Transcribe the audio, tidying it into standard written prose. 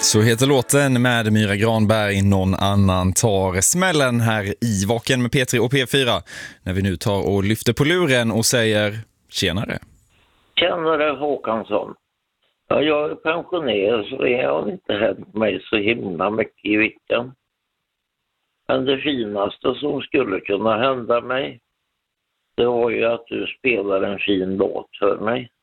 Så heter låten med Myra Granberg, Någon annan tar smällen här i Vaken med P3 och P4. När vi nu tar och lyfter på luren och säger tjenare. Tjenare Håkansson. Ja, jag är pensionerad så det har inte hänt mig så himla mycket i veckan. Men det finaste som skulle kunna hända mig, det var ju att du spelar en fin låt för mig.